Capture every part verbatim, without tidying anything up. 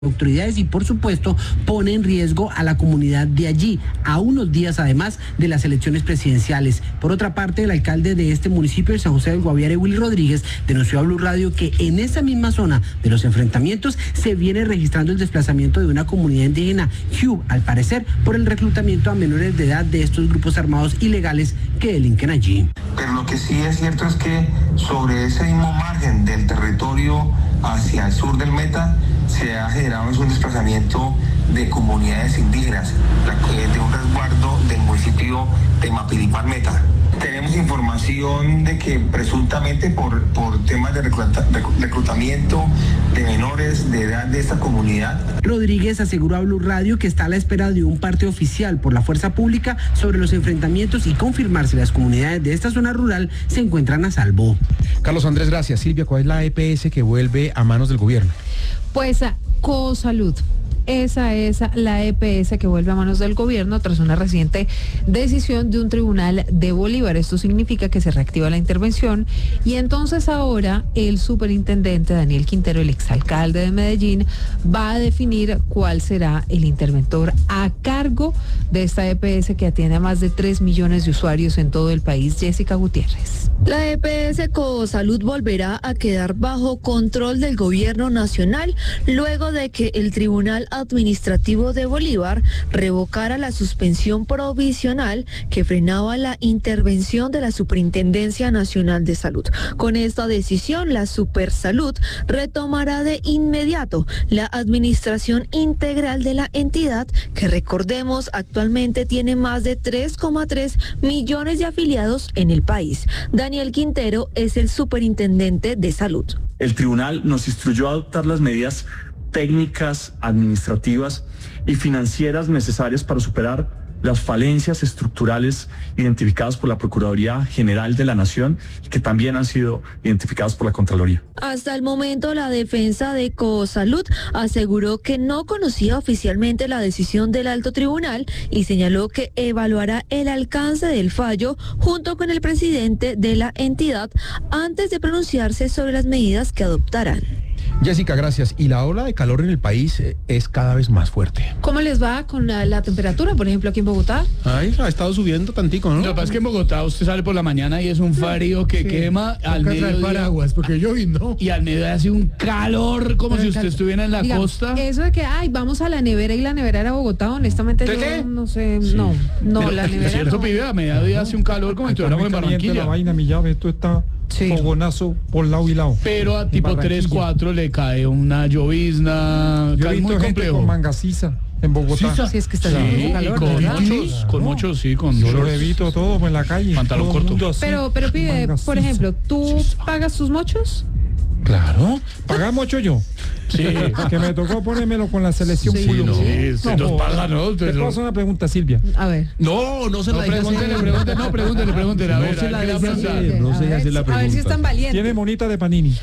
autoridades y por supuesto pone en riesgo a la comunidad de allí, a unos días además de las elecciones presidenciales. Por otra parte, el alcalde de este municipio de San José del Guaviare, Willy Rodríguez, denunció a Blue Radio que en esa misma zona de los enfrentamientos se viene registrando el desplazamiento de una comunidad indígena, Hub, al parecer por el reclutamiento a menores de edad de estos grupos armados ilegales que delinquen allí. Pero lo que sí es cierto es que sobre ese mismo margen del territorio hacia el sur del Meta se ha generado un desplazamiento de comunidades indígenas de un resguardo del municipio de Mapiripán Meta. Tenemos información de que presuntamente por, por temas de recluta, reclutamiento de menores de edad de esta comunidad. Rodríguez aseguró a Blue Radio que está a la espera de un parte oficial por la fuerza pública sobre los enfrentamientos y confirmar si las comunidades de esta zona rural se encuentran a salvo. Carlos Andrés, gracias. Silvia, ¿cuál es la E P S que vuelve a manos del gobierno? Pues a Cosalud. Esa es la E P S que vuelve a manos del gobierno tras una reciente decisión de un tribunal de Bolívar. Esto significa que se reactiva la intervención y entonces ahora el superintendente Daniel Quintero, el exalcalde de Medellín, va a definir cuál será el interventor a cargo de esta E P S que atiende a más de tres millones de usuarios en todo el país. Jessica Gutiérrez. La E P S Cosalud volverá a quedar bajo control del gobierno nacional luego de que el Tribunal Administrativo de Bolívar revocara la suspensión provisional que frenaba la intervención de la Superintendencia Nacional de Salud. Con esta decisión, la Supersalud retomará de inmediato la administración integral de la entidad, que recordemos actualmente tiene más de tres coma tres millones de afiliados en el país. Daniel Quintero es el superintendente de salud. El tribunal nos instruyó a adoptar las medidas técnicas, administrativas y financieras necesarias para superar las falencias estructurales identificadas por la Procuraduría General de la Nación, que también han sido identificadas por la Contraloría. Hasta el momento, la defensa de Cosalud aseguró que no conocía oficialmente la decisión del alto tribunal y señaló que evaluará el alcance del fallo junto con el presidente de la entidad antes de pronunciarse sobre las medidas que adoptarán. Jessica, gracias. Y la ola de calor en el país es cada vez más fuerte. ¿Cómo les va con la, la temperatura, por ejemplo, aquí en Bogotá? Ay, ha estado subiendo tantico, ¿no? Lo que pasa es que en Bogotá usted sale por la mañana y es un frío que sí quema. Al mediodía, paraguas, porque yo y no. Y al mediodía hace un calor como si usted estuviera en la Diga, costa. Eso de que, ay, vamos a la nevera y la nevera era Bogotá, honestamente yo qué? no sé, sí. no, no, Pero, la nevera es cierto, no. pibe, a mediodía hace un calor como si estuviéramos en Barranquilla. La vaina, mi llave, esto está... Sí. Fogonazo por lado y lado. Pero a tipo tres, cuatro le cae una llovizna. Yo he visto muy gente complejo. con mangasiza en Bogotá. Sí, sí, es que está sí, sí, calor, y con ¿verdad? muchos, Sí, con no. muchos, sí, con Yo lo shorts. he visto todo en la calle. Pantalón todo el corto. mundo así, Pero, pero pide, mangasiza. por ejemplo, ¿tú pagas tus mochos? Claro. ¿Pagas mucho yo? Sí. Que me tocó ponérmelo con la selección. Sí, Pulo. no. Sí, se nos paga, ¿no? Te puedo hacer una pregunta, Silvia. A ver. No, no se No, la diga pregúntele, así. pregúntele, no, pregúntele, pregúntele. A No ver, se a la ver, ¿qué le va a diga preguntar? así. No sé a, ver, hacer la a ver si pregunta. están valientes. Tiene monita de Panini.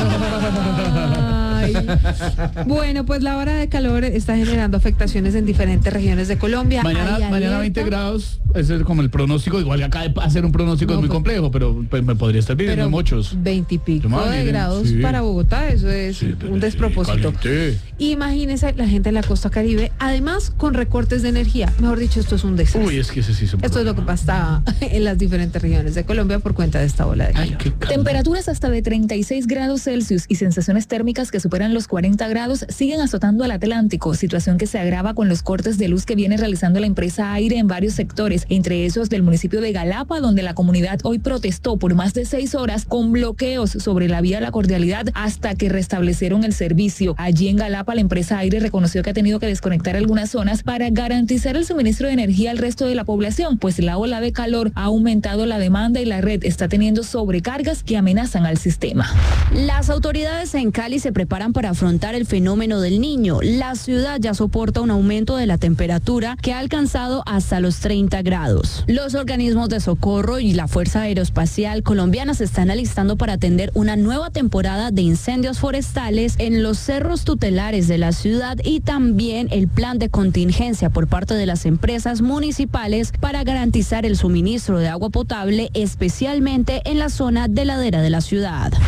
Ay. Bueno, pues la hora de calor está generando afectaciones en diferentes regiones de Colombia. Mañana, Hay mañana alerta. veinte grados, ese es como el pronóstico. Igual acá de hacer un pronóstico No, es muy pues, complejo, pero pues, me podría estar pidiendo Pero muchos. veinte y pico Yo me voy a de venir, grados sí. para Bogotá, eso es Sí, un despropósito. caliente. Imagínense la gente en la costa Caribe, además con recortes de energía. Mejor dicho, esto es un desastre. Uy, es que ese sí es un Esto es lo que pasa en las diferentes regiones de Colombia por cuenta de esta ola de calor. Ay, qué calor. Temperaturas hasta de treinta y seis grados Celsius y sensaciones térmicas que superan los cuarenta grados siguen azotando al Atlántico, situación que se agrava con los cortes de luz que viene realizando la empresa Aire en varios sectores, entre esos del municipio de Galapa, donde la comunidad hoy protestó por más de seis horas con bloqueos sobre la vía La Cordialidad hasta que restablecieron el servicio. Allí en Galapa, la empresa Aire reconoció que ha tenido que desconectar algunas zonas para garantizar el suministro de energía al resto de la población, pues la ola de calor ha aumentado la demanda y la red está teniendo sobrecargas que amenazan al sistema. Las autoridades en Cali se preparan para afrontar el fenómeno del Niño. La ciudad ya soporta un aumento de la temperatura que ha alcanzado hasta los treinta grados. Los organismos de socorro y la Fuerza Aeroespacial Colombiana se están alistando para atender una nueva temporada de incendios forestales en los cerros tutelares de la ciudad y también el plan de contingencia por parte de las empresas municipales para garantizar el suministro de agua potable, especialmente en la zona de ladera de la ciudad.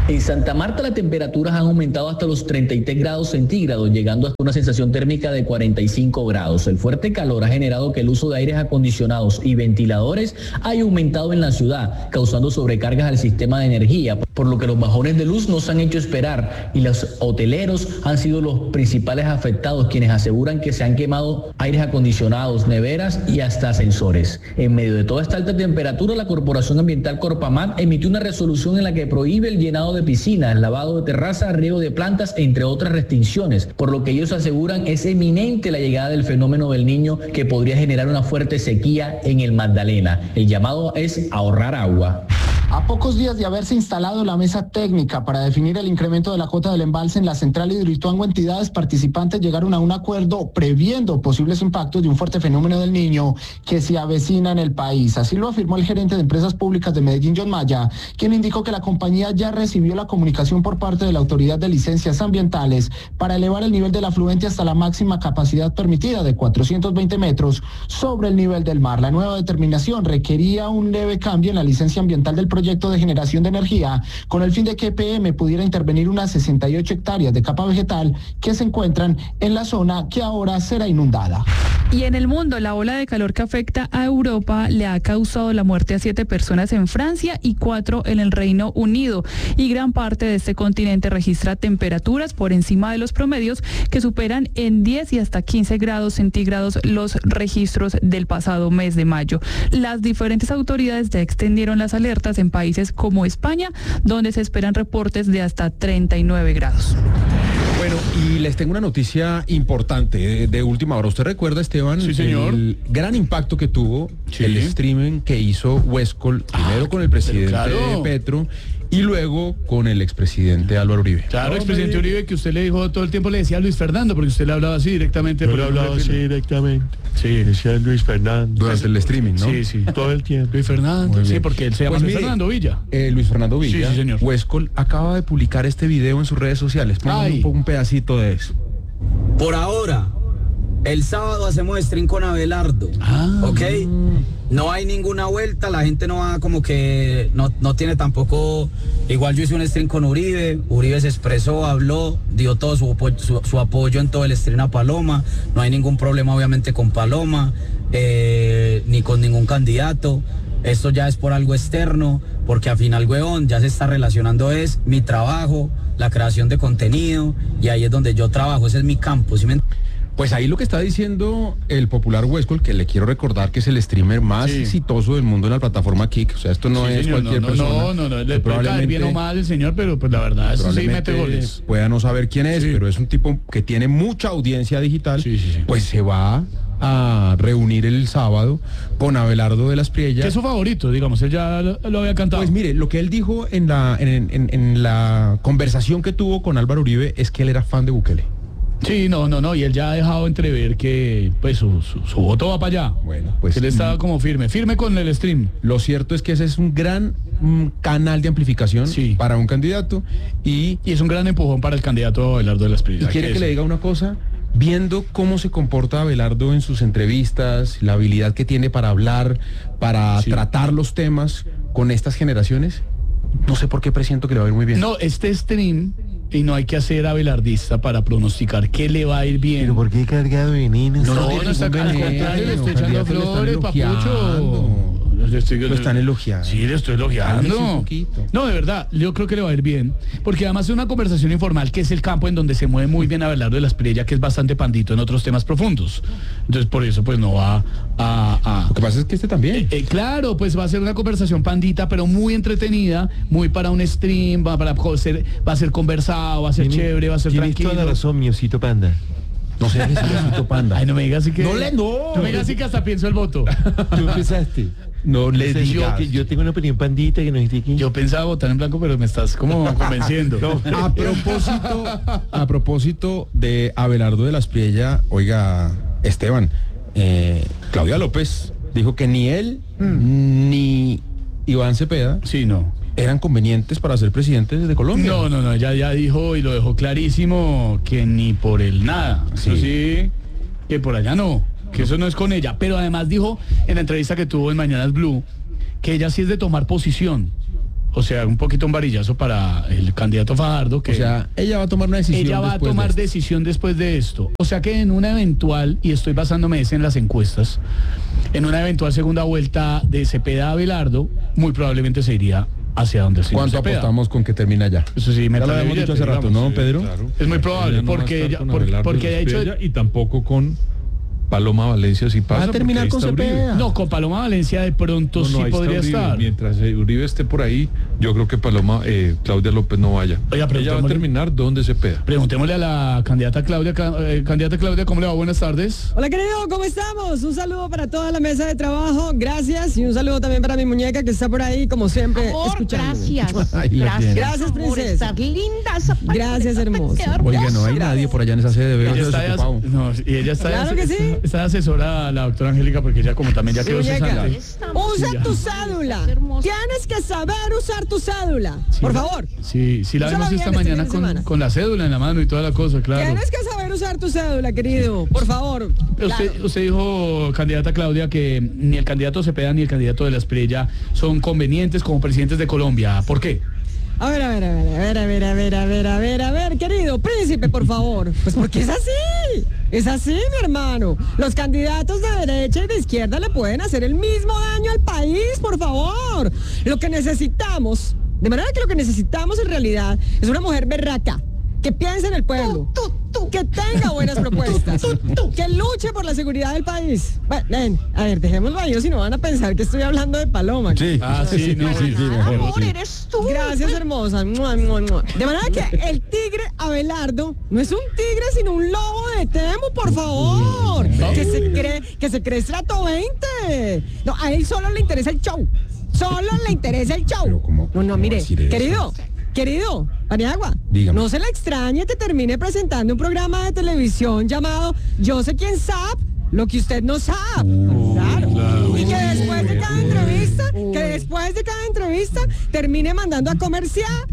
En Santa Marta las temperaturas han aumentado hasta los treinta y tres grados centígrados, llegando hasta una sensación térmica de cuarenta y cinco grados. El fuerte calor ha generado que el uso de aires acondicionados y ventiladores haya aumentado en la ciudad, causando sobrecargas al sistema de energía, por lo que los bajones de luz no se han hecho esperar y los hoteleros han sido los principales afectados, quienes aseguran que se han quemado aires acondicionados, neveras y hasta ascensores. En medio de toda esta alta temperatura, la Corporación Ambiental Corpamat emitió una resolución en la que prohíbe el llenado de piscinas, lavado de terrazas, riego de plantas, entre otras restricciones, por lo que ellos aseguran es eminente la llegada del fenómeno del Niño, que podría generar una fuerte sequía en el Magdalena. El llamado es ahorrar agua. A pocos días de haberse instalado la mesa técnica para definir el incremento de la cuota del embalse en la central Hidroituango, entidades participantes llegaron a un acuerdo previendo posibles impactos de un fuerte fenómeno del Niño que se avecina en el país. Así lo afirmó el gerente de Empresas Públicas de Medellín, John Maya, quien indicó que la compañía ya recibió la comunicación por parte de la Autoridad de Licencias Ambientales para elevar el nivel del afluente hasta la máxima capacidad permitida de cuatrocientos veinte metros sobre el nivel del mar. La nueva determinación requería un leve cambio en la licencia ambiental del proyecto de generación de energía, con el fin de que E P M pudiera intervenir unas sesenta y ocho hectáreas de capa vegetal que se encuentran en la zona que ahora será inundada. Y en el mundo, la ola de calor que afecta a Europa le ha causado la muerte a siete personas en Francia y cuatro en el Reino Unido. Y gran parte de este continente registra temperaturas por encima de los promedios que superan en diez y hasta quince grados centígrados los registros del pasado mes de mayo. Las diferentes autoridades ya extendieron las alertas en países como España, donde se esperan reportes de hasta treinta y nueve grados. Bueno, y les tengo una noticia importante de, de última hora. ¿Usted recuerda, Esteban, sí, señor, el gran impacto que tuvo sí. el streaming que hizo Huescol, primero ah, con el presidente claro. Petro y luego con el expresidente Álvaro Uribe? Claro, no, expresidente Uribe, que usted le dijo todo el tiempo, le decía a Luis Fernando, porque usted le hablaba así directamente. Yo le hablaba así directamente. Sí, decía Luis Fernando. Durante el streaming, ¿no? Sí, sí. Todo el tiempo. Luis Fernando, sí, porque él se llama pues Luis mire, Fernando Villa. Eh, Luis Fernando Villa. Sí, sí, señor. Huescol acaba de publicar este video en sus redes sociales. Pongan un, un pedacito de eso. Por ahora, el sábado hacemos stream con Abelardo, ah, ¿ok? No hay ninguna vuelta, la gente no va como que, no, no tiene tampoco, igual yo hice un stream con Uribe, Uribe se expresó, habló, dio todo su, su, su apoyo en todo el stream a Paloma, no hay ningún problema obviamente con Paloma, eh, ni con ningún candidato, esto ya es por algo externo, porque al final, huevón, ya se está relacionando es mi trabajo, la creación de contenido, y ahí es donde yo trabajo, ese es mi campo, ¿sí me entiendes? Pues ahí lo que está diciendo el popular Huescol, que le quiero recordar que es el streamer más sí. exitoso del mundo en la plataforma Kik. O sea, esto no sí, es señor, cualquier no, no, persona. No, no, no, le puede caer bien o mal el señor, pero pues la verdad, eso sí mete goles. Pueda no saber quién es, sí. pero es un tipo que tiene mucha audiencia digital. Sí, sí, sí. Pues se va a reunir el sábado con Abelardo de las Priella. Que es su favorito, digamos, él ya lo, lo había cantado. Pues mire, lo que él dijo en la, en, en, en la conversación que tuvo con Álvaro Uribe es que él era fan de Bukele. Sí, no, no, no, y él ya ha dejado entrever que pues su, su, su voto va para allá. Bueno, pues él estaba como firme, firme con el stream. Lo cierto es que ese es un gran un canal de amplificación sí. para un candidato y, y es un gran empujón para el candidato Abelardo de las Priella. ¿Y quiere que, que le diga una cosa? Viendo cómo se comporta Abelardo en sus entrevistas, la habilidad que tiene para hablar, para sí. tratar los temas con estas generaciones, no sé por qué presiento que le va a ir muy bien. No, este stream, y no hay que hacer abelardista para pronosticar que le va a ir bien. ¿Pero por qué cargado de veneno? No, no, no, no está al contrario, le estoy echando flores, papucho. Estoy, lo están elogiando. Sí, le estoy elogiando. No, de verdad, yo creo que le va a ir bien, porque además es una conversación informal, que es el campo en donde se mueve muy bien Abelardo de las Priella, que es bastante pandito en otros temas profundos. Entonces, por eso, pues no va a... a... Lo que pasa es que este también. Eh, eh, claro, pues va a ser una conversación pandita, pero muy entretenida, muy para un stream, va, para ser, va a ser conversado, va a ser chévere, va a ser tranquilo. Tienes toda la razón, mi osito panda. No sé qué es el osito panda. Ay, no me digas así que... No le no. No me digas así que hasta pienso el voto. Tú empezaste. No le digas. Yo, que yo tengo una opinión pandita que no es de aquí. Yo pensaba votar en blanco, pero me estás como convenciendo. No. A propósito, a propósito de Abelardo de las Priella, oiga, Esteban, eh, Claudia López dijo que ni él mm. ni Iván Cepeda sí, no. eran convenientes para ser presidentes de Colombia. No, no, no, ella ya dijo y lo dejó clarísimo que ni por el nada. Sí. Eso sí, que por allá no. Que eso no es con ella, pero además dijo en la entrevista que tuvo en Mañanas Blue que ella sí es de tomar posición. o sea, un poquito un varillazo para el candidato Fajardo, que o sea, ella va a tomar una decisión. Ella va a tomar de decisión después de esto. O sea que en una eventual, y estoy basándome en las encuestas, en una eventual segunda vuelta de Cepeda a Abelardo, muy probablemente se iría hacia donde se ¿Cuánto Cepeda. apostamos con que termina ya? Eso sí, me ya lo habíamos dicho hace rato, ¿no, Pedro? Sí, claro. Es muy probable, No porque ella, por, porque de hecho... Y tampoco con Paloma Valencia si pasa. Va a terminar con Cepeda. No, con Paloma Valencia de pronto no, no, sí podría Uribe. estar. Mientras Uribe esté por ahí, yo creo que Paloma, eh, Claudia López no vaya. Oiga, ella va a terminar donde Cepeda. Preguntémosle a la candidata Claudia, eh, candidata Claudia, ¿cómo le va? Buenas tardes. Hola, querido, ¿cómo estamos? Un saludo para toda la mesa de trabajo, gracias, y un saludo también para mi muñeca que está por ahí, como siempre, Amor, escuchando. Gracias. Ay, gracias. Gracias, princesa. Amor, linda, gracias, hermosa. Oiga, no hay gracias. nadie por allá en esa sede, veo ella está, no, y ella está, claro que sí. está asesora la doctora Angélica, porque ella como también ya quedó cesante. Usa tu cédula. Tienes que saber usar tu cédula. Sí, por favor. Sí, sí la vemos esta mañana este con, con la cédula en la mano y toda la cosa, claro. Tienes que saber usar tu cédula, querido. Por favor. Usted, claro. usted dijo, candidata Claudia, que ni el candidato Cepeda ni el candidato de la Espriella son convenientes como presidentes de Colombia. ¿Por qué? A ver, a ver, a ver, a ver, a ver, a ver, a ver, a ver, a ver, querido príncipe, por favor. Pues porque es así, es así, mi hermano. Los candidatos de derecha y de izquierda le pueden hacer el mismo daño al país, por favor. Lo que necesitamos, de manera que lo que necesitamos en realidad es una mujer berraca, que piense en el pueblo, tú, tú, tú. que tenga buenas propuestas, tú, tú. que luche por la seguridad del país. Bueno, ven, a ver, dejémoslo ahí, si no van a pensar que estoy hablando de Paloma. Sí, ah, sí, sí, no, sí, sí, mejor, amor, eres tú. Gracias, hermosa. De manera que el tigre Abelardo no es un tigre, sino un lobo de Temu, por favor. Que se cree, que se cree estrato veinte. No, a él solo le interesa el show. Solo le interesa el show. ¿Cómo, no, no, mire, querido. Eso? Querido, Paniagua, dígame. No se le extrañe que termine presentando un programa de televisión llamado Yo sé quién sabe lo que usted no sabe. Uh, claro. claro. Y que después de cada entrevista, uh. que después de cada entrevista termine mandando a comercial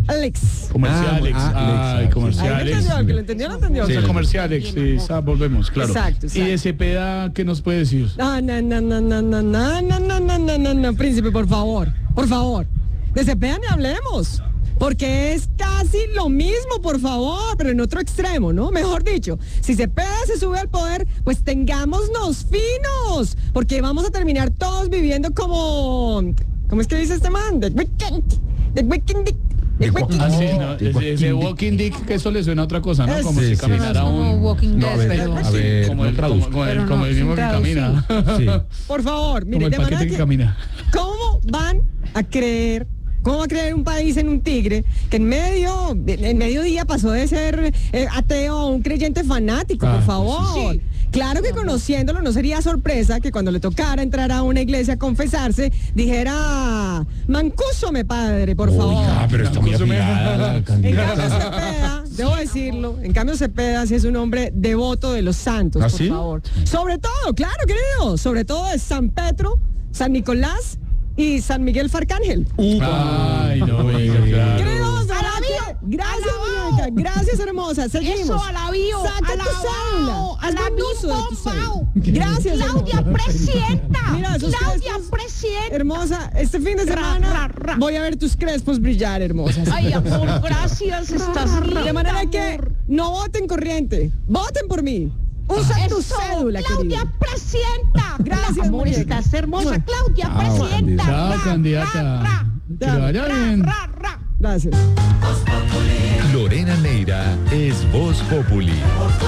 Alex. Comerciales. Ah, ah, Ay, comerciales. ¿Lo entendió? ¿Que lo entendió? ¿Lo entendió? Sí, comerciales, sí, sí, volvemos, claro. Exacto, exacto. ¿Y de Cepeda qué nos puede decir? No, no, no, no, no, no, no, no, no, no, no, no, no, príncipe, por favor, por favor. De Cepeda ni hablemos. Porque es casi lo mismo, por favor, pero en otro extremo, ¿no? Mejor dicho, si Cepeda se sube al poder, pues tengámonos finos, porque vamos a terminar todos viviendo como... ¿Cómo es que dice este man? The Weeknd. The Weeknd. The Weeknd. Ah, sí, no, ese, ese Walking Dick, que eso le suena a otra cosa, ¿no? Como sí, si caminara sí, un... Walking Dead, no, a ver, pero... A ver, como el, como, como el, como el mismo que camina. Sí. Por favor, mire, como el de paquete manera que camina. ¿Cómo van a creer... ¿Cómo va a creer un país en un tigre que en medio, en medio día pasó de ser eh, ateo a un creyente fanático, ah, por favor? Sí. Claro que conociéndolo no sería sorpresa que cuando le tocara entrar a una iglesia a confesarse, dijera, mancúsome padre, por favor. Oiga, pero está muy afilada la candidata. En cambio Cepeda, debo decirlo, en cambio Cepeda sí es un hombre devoto de los santos, ¿Ah, por sí? favor. Sobre todo, claro, querido, sobre todo de San Pedro, San Nicolás y San Miguel Farcángel. Uh, Ay, no, venga, claro. Queridos, gracias, muñeca, gracias, hermosa. Seguimos. Eso, alabío, Saca tu cédula. Haz buen uso de tu cédula. Gracias, Claudia, presidenta. Mira, esos Claudia, crespos, presidenta. hermosa, este fin de semana ra, ra, ra. voy a ver tus crespos brillar, hermosa. Ay, amor, gracias, estás linda. De manera amor. que no voten corriente, voten por mí. Usa Eso, tu cédula, Claudia, querida. presidenta. Gracias, amor, muñeca. estás hermosa. Claudia, Chao, presidenta. Chao, Ra, candidata. ra, ra. Que le vaya bien. Ra, ra, ra. Gracias. Lorena Neira es Voz Populi.